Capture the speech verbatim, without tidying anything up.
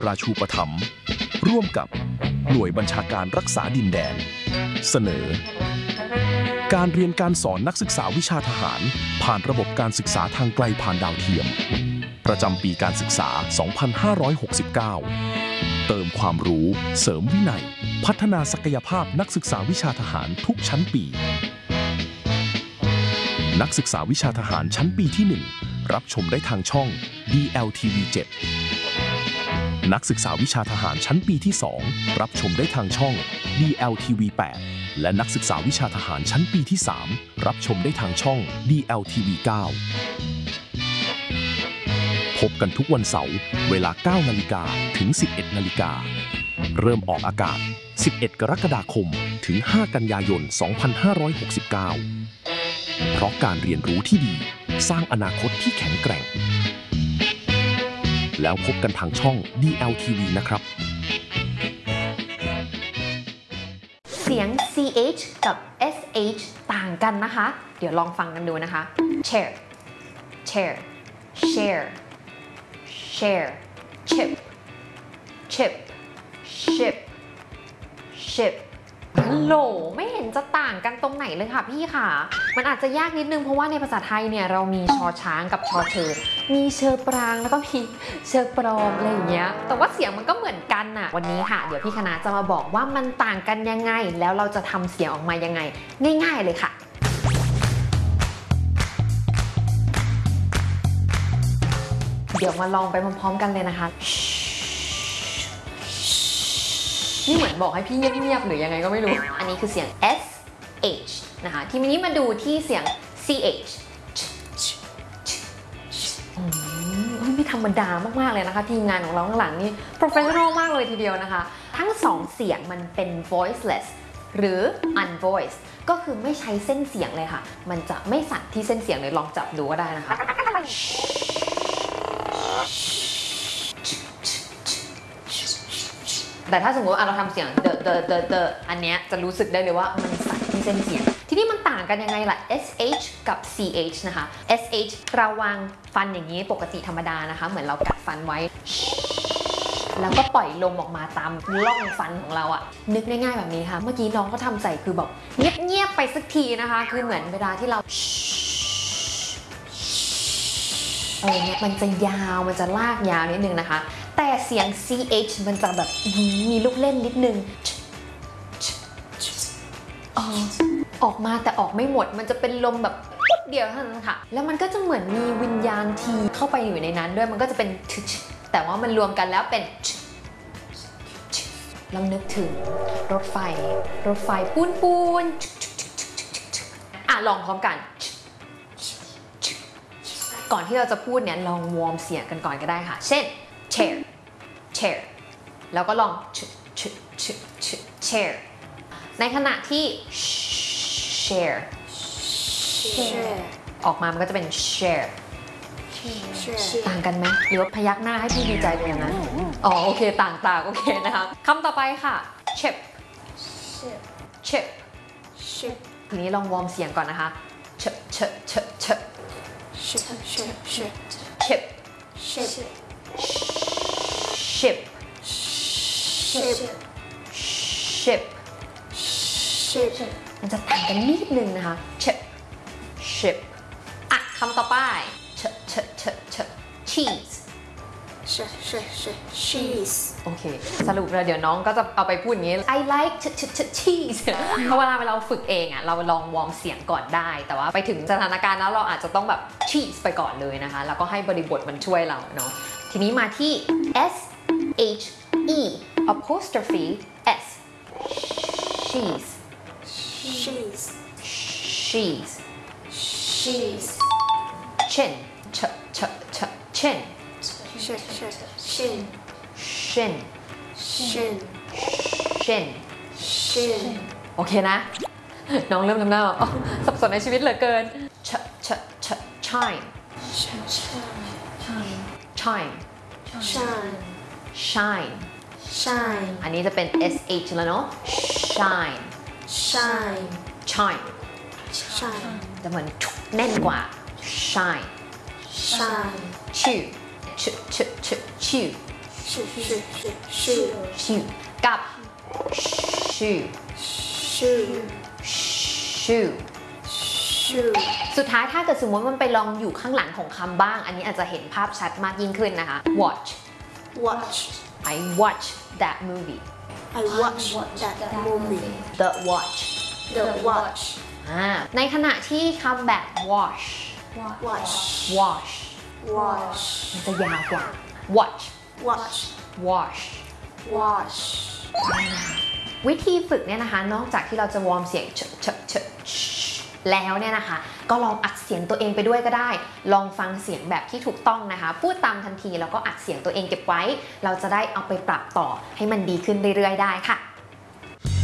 ราชูปถัมภ์ร่วมกับหน่วยบัญชาการรักษาดินแดนเสนอการเรียนการสอนนักศึกษาวิชาทหารผ่านระบบการศึกษาทางไกลผ่านดาวเทียมประจำปีการศึกษา สองพันห้าร้อยหกสิบเก้า เติมความรู้เสริมวินัยพัฒนาศักยภาพนักศึกษาวิชาทหารทุกชั้นปีนักศึกษาวิชาทหารชั้นปีที่ หนึ่ง รับชมได้ทางช่อง ดี แอล ที วี เจ็ด นักศึกษาวิชาทหารชั้นปีที่ สอง รับชมได้ทางช่อง ดี แอล ที วี แปด และนักศึกษาวิชาทหารชั้นปีที่ สาม รับชมได้ทางช่อง ดี แอล ที วี เก้า พบกันทุกวันเสาร์เวลา เก้านาฬิกา ถึง สิบเอ็ดนาฬิกา เริ่มออกอากาศ สิบเอ็ดกรกฎาคม ถึง ห้ากันยายน สองพันห้าร้อยหกสิบเก้า เพราะการเรียนรู้ที่ดีสร้างอนาคตที่แข็งแกร่งแล้วพบกันทางช่อง ดี แอล ที วี นะครับเสียง ซี เอช กับ เอส เอช ต่างกันนะคะ เดี๋ยวลองฟังกันดูนะคะ chair chair share share chip chip ship ship ฮัลโหลไม่เห็นจะต่างกันตรงไหนเลยค่ะพี่ค่ะมันอาจจะยากนิดนึงเพราะว่าในภาษาไทยเนี่ยเรามีชอช้างกับชอเชอมีเชอปรางแล้วก็มีเชอปลอมอะไรอย่างเงี้ยแต่ว่าเสียงมันก็เหมือนกันน่ะวันนี้ค่ะเดี๋ยวพี่คณะจะมาบอกว่ามันต่างกันยังไงแล้วเราจะทำเสียงออกมายังไงง่ายๆเลยค่ะเดี๋ยวมาลองไปพร้อมๆกันเลยนะคะนี่เหมือนบอกให้พี่เงียบๆหรือยังไงก็ไม่รู้อันนี้คือเสียง เอส เอช นะคะทีนี้มาดูที่เสียง ซี เอช อืมไม่ธรรมดามากๆเลยนะคะทีมงานของเราข้างหลังนี่ professional มากเลยทีเดียวนะคะทั้งสองเสียงมันเป็น voiceless หรือ unvoiced ก็คือไม่ใช้เส้นเสียงเลยค่ะมันจะไม่สั่นที่เส้นเสียงเลยลองจับดูก็ได้นะคะแต่ถ้าสมมติเราทำเสียงเดอะเดอะเดอะเดอะอันเนี้ยจะรู้สึกได้เลยว่ามันสั่นที่เส้นเสียงทีนี้มันต่างกันยังไงล่ะ เอส เอช กับ ซี เอช นะคะ เอส เอช เราวางฟันอย่างนี้ปกติธรรมดานะคะเหมือนเรากัดฟันไว้แล้วก็ปล่อยลมออกมาตามร่องฟันของเราอะนึกง่ายๆแบบนี้ค่ะเมื่อกี้น้องก็ทำใส่คือแบบเงียบๆไปสักทีนะคะคือเหมือนเวลาที่เราเออเนี่ยมันจะยาวมันจะลากยาวนิดนึงนะคะแต่เสียง ซี เอช มันจะแบบมีลูกเล่นนิดนึงออกมาแต่ออกไม่หมดมันจะเป็นลมแบบปุ๊บเดียวเท่านั้นค่ะแล้วมันก็จะเหมือนมีวิญญาณทีเข้าไปอยู่ในนั้นด้วยมันก็จะเป็นแต่ว่ามันรวมกันแล้วเป็นลองนึกถึงรถไฟรถไฟปูนปูนอ่ะลองพร้อมกันก่อนที่เราจะพูดเนี่ยลองวอร์มเสียงกันก่อนก็ได้ค่ะเช่น chair chair แล้วก็ลอง chair ในขณะที่ share share ออกมามันก็จะเป็น share ต่างกันไหมหรือว่าพยักหน้าให้พี่ดีใจเลยนะอ๋อโอเคต่างต่างโอเคนะคะคำต่อไปค่ะ chip chip chip ทีนี้ลองวอร์มเสียงก่อนนะคะ chip chip chip chip chip chip chip chip ship ship ship มันจะต่างกันนิดนึงนะคะ chip ship อ่ะคำต่อไป ch ch ch ch cheese ch ch ch cheese โอเคสรุปแล้วเดี๋ยวน้องก็จะเอาไปพูดอย่างนี้ I like ch ch ch cheese เพราะเวลาเราฝึกเองอ่ะเราลองวอร์มเสียงก่อนได้แต่ว่าไปถึงสถานการณ์แล้วเราอาจจะต้องแบบ cheese ไปก่อนเลยนะคะแล้วก็ให้บริบทมันช่วยเราเนาะทีนี้มาที่ S H E apostrophe S cheese cheese cheese cheese chin ch ch ch chin ch ch chin chin chin chin chin โอเคนะน้องเริ่มทำหน้าสับสนในชีวิตเหลือเกิน ch ch ch chime chime chime shine shine shine อันนี้จะเป็น S H แล้วเนาะ shine shine chime shine จะเหมือนแน่นกว่า shine shine chew ch ch ch chew shoe shoe shoe shoe กับ shoe shoe shoe shoe สุดท้ายถ้าเกิดสมมติมันไปลองอยู่ข้างหลังของคำบ้าง อันนี้อาจจะเห็นภาพชัดมากยิ่งขึ้นนะคะ watch watch I watch that movie I watch that movie the watch the watch อ่าในขณะที่คำแบบ wash watch wash watch มันจะยาวกว่า watch watch wash watch วิธีฝึกเนี่ยนะคะนอกจากที่เราจะวอร์มเสียงเชเชเชชแล้วเนี่ยนะคะก็ลองอัดเสียงตัวเองไปด้วยก็ได้ลองฟังเสียงแบบที่ถูกต้องนะคะพูดตามทันทีแล้วก็อัดเสียงตัวเองเก็บไว้เราจะได้เอาไปปรับต่อให้มันดีขึ้นเรื่อยๆได้ค่ะ